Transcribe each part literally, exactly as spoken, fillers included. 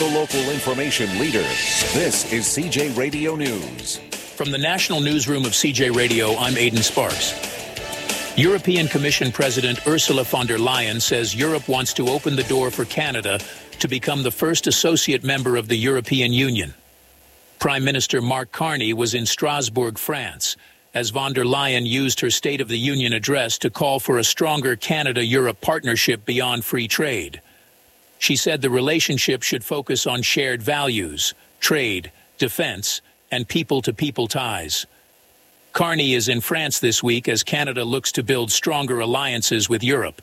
the local information leader. This is C J Radio News. From the National Newsroom of C J Radio, I'm Aidan Sparks. European Commission President Ursula von der Leyen says Europe wants to open the door for Canada to become the first associate member of the European Union. Prime Minister Mark Carney was in Strasbourg, France, as von der Leyen used her State of the Union address to call for a stronger Canada-Europe partnership beyond free trade. She said the relationship should focus on shared values, trade, defense, and people-to-people ties. Carney is in France this week as Canada looks to build stronger alliances with Europe.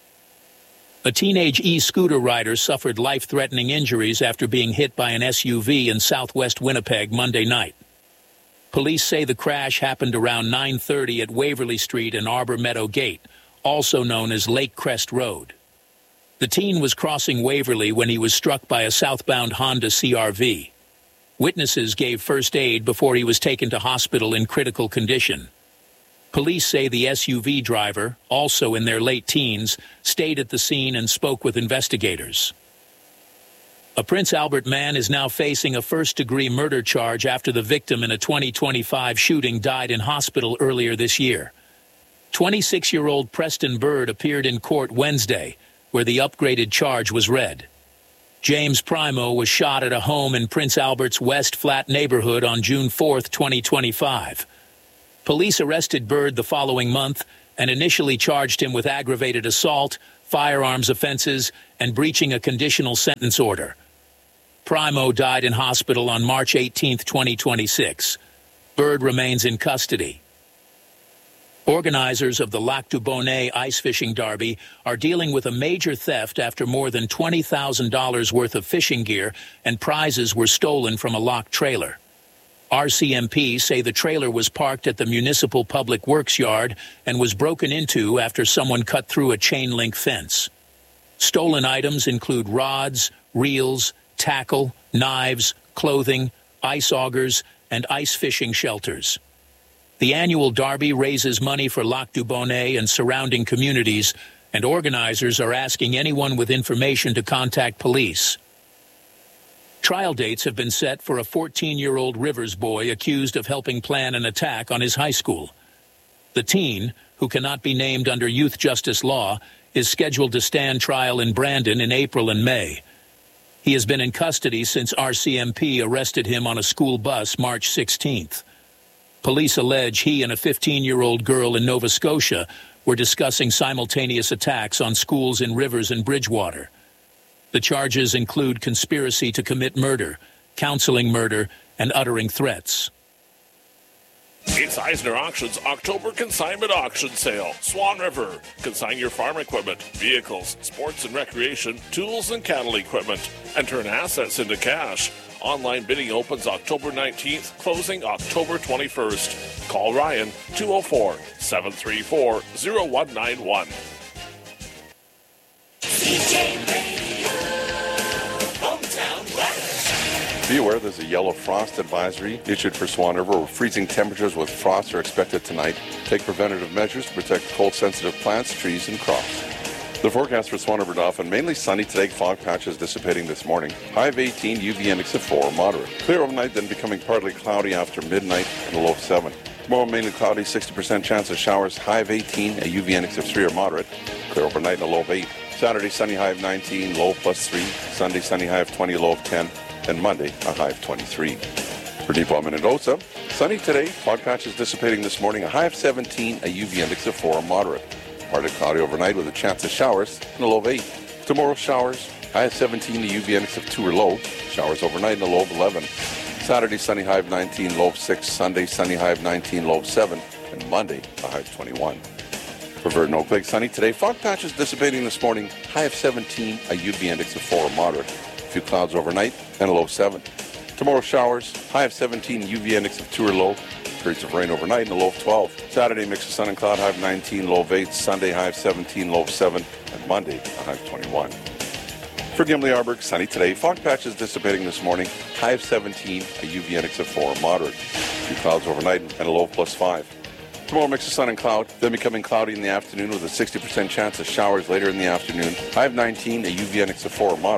A teenage e-scooter rider suffered life-threatening injuries after being hit by an S U V in southwest Winnipeg Monday night. Police say the crash happened around nine thirty at Waverly Street and Arbor Meadow Gate, also known as Lake Crest Road. The teen was crossing Waverly when he was struck by a southbound Honda C R V. Witnesses gave first aid before he was taken to hospital in critical condition. Police say the S U V driver, also in their late teens, stayed at the scene and spoke with investigators. A Prince Albert man is now facing a first-degree murder charge after the victim in a twenty twenty-five shooting died in hospital earlier this year. twenty-six-year-old Preston Bird appeared in court Wednesday, where the upgraded charge was read. James Primo was shot at a home in Prince Albert's West Flat neighborhood on June fourth, twenty twenty-five. Police arrested Bird the following month and initially charged him with aggravated assault, firearms offenses, and breaching a conditional sentence order. Primo died in hospital on March eighteenth, twenty twenty-six. Bird remains in custody. Organizers of the Lac du Bonnet ice fishing derby are dealing with a major theft after more than twenty thousand dollars worth of fishing gear and prizes were stolen from a locked trailer. R C M P say the trailer was parked at the Municipal Public Works yard and was broken into after someone cut through a chain-link fence. Stolen items include rods, reels, tackle, knives, clothing, ice augers, and ice fishing shelters. The annual derby raises money for Lac du Bonnet and surrounding communities, and organizers are asking anyone with information to contact police. Trial dates have been set for a fourteen-year-old Rivers boy accused of helping plan an attack on his high school. The teen, who cannot be named under youth justice law, is scheduled to stand trial in Brandon in April and May. He has been in custody since R C M P arrested him on a school bus March sixteenth. Police allege he and a fifteen-year-old girl in Nova Scotia were discussing simultaneous attacks on schools in Rivers and Bridgewater. The charges include conspiracy to commit murder, counseling murder, and uttering threats. It's Eisner Auctions October Consignment Auction Sale. Swan River. Consign your farm equipment, vehicles, sports and recreation, tools and cattle equipment, and turn assets into cash. Online bidding opens October nineteenth, closing October twenty-first. Call Ryan, two oh four, seven three four, oh one nine one. C J Radio, hometown weather. Be aware there's a yellow frost advisory issued for Swan River, where freezing temperatures with frost are expected tonight. Take preventative measures to protect cold-sensitive plants, trees, and crops. The forecast for Swan River Dauphin, mainly sunny today, fog patches dissipating this morning. High of eighteen, U V index of four, moderate. Clear overnight, then becoming partly cloudy after midnight and a low of seven. Tomorrow, mainly cloudy, sixty percent chance of showers, high of eighteen, a U V index of three or moderate. Clear overnight and a low of eight. Saturday, sunny, high of nineteen, low plus three. Sunday, sunny, high of twenty, low of ten. And Monday, a high of twenty-three. For Depot, Minnedosa, sunny today, fog patches dissipating this morning, a high of seventeen, a U V index of four, moderate. Partly cloudy overnight with a chance of showers and a low of eight. Tomorrow, showers, high of seventeen, a U V index of two or low. Showers overnight and a low of eleven. Saturday, sunny, high of nineteen, low of six. Sunday, sunny, high of nineteen, low of seven. And Monday, a high of twenty-one. For Verdon Oak Lake, sunny today, fog patches dissipating this morning, high of seventeen, a U V index of four, moderate. A few clouds overnight and a low of seven. Tomorrow, showers, high of seventeen, U V index of two or low. Periods of rain overnight and a low of twelve. Saturday, mix of sun and cloud, high of nineteen, low of eight. Sunday, high of seventeen, low of seven. And Monday, a high of twenty-one. For Gimli-Arburg, sunny today. Fog patches dissipating this morning. High of seventeen, a U V index of four, moderate. A few clouds overnight and a low of plus five. Tomorrow, mix of sun and cloud, then becoming cloudy in the afternoon with a sixty percent chance of showers later in the afternoon. High of nineteen, a U V index of four, moderate.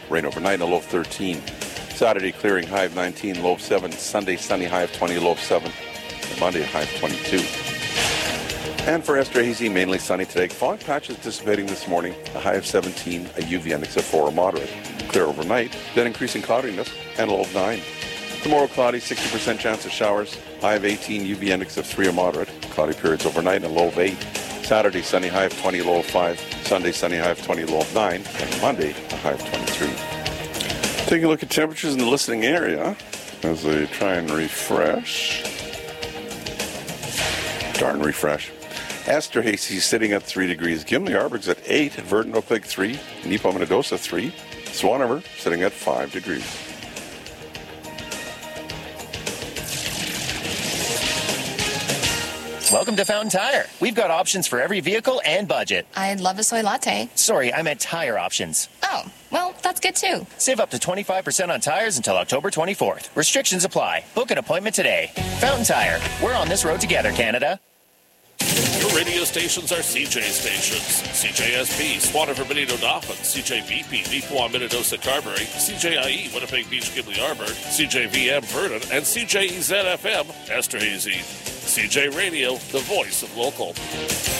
Rain overnight, a low of thirteen. Saturday, clearing, high of nineteen, low of seven. Sunday, sunny, high of twenty, low of seven. And Monday, high of twenty-two. And for Esterhazy, mainly sunny today. Fog patches dissipating this morning, a high of seventeen, a U V index of four, moderate. Clear overnight, then increasing cloudiness, and a low of nine. Tomorrow, cloudy, sixty percent chance of showers, high of eighteen, U V index of three or moderate. Cloudy periods overnight, and a low of eight. Saturday, sunny, high of twenty, low of five. Sunday, sunny, high of twenty, low of nine. And Monday, a high of twenty-three. Taking a look at temperatures in the listening area as they try and refresh. Darn refresh. Esterhazy sitting at three degrees. Gimli Arborg's at eight. Verdon Opeg three. Neepawa-Minnedosa three. Swan River sitting at five degrees. Welcome to Fountain Tire. We've got options for every vehicle and budget. I'd love a soy latte. Sorry, I meant tire options. Oh, well, that's good too. Save up to twenty-five percent on tires until October twenty-fourth. Restrictions apply. Book an appointment today. Fountain Tire. We're on this road together, Canada. Your radio stations are C J stations. C J S P, Swan River, Benito, Dauphin. C J B P, Neepawa-Minnedosa, Carberry. C J I E, Winnipeg Beach, Gimli Arbor. C J V M, Verdon. And C J E Z F M, Esterhazy. C J Radio, the voice of local.